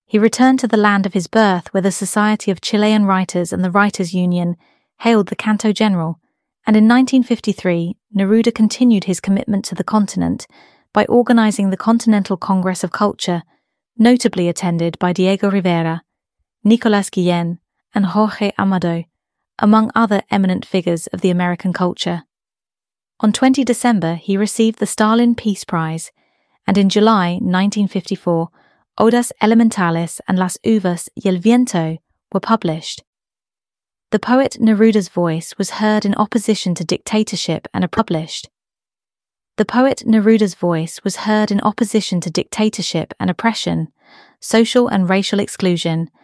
He returned to the land of his birth, where the Society of Chilean Writers and the Writers' Union hailed the Canto General, and in 1953, Neruda continued his commitment to the continent by organizing the Continental Congress of Culture, notably attended by Diego Rivera, Nicolás Guillén, and Jorge Amado, among other eminent figures of the American culture. On 20 December, he received the Stalin Peace Prize, and in July 1954, Odas Elementales and Las Uvas y el Viento were published. The poet Neruda's voice was heard in opposition to dictatorship and published. The poet Neruda's voice was heard in opposition to dictatorship and oppression, social and racial exclusion,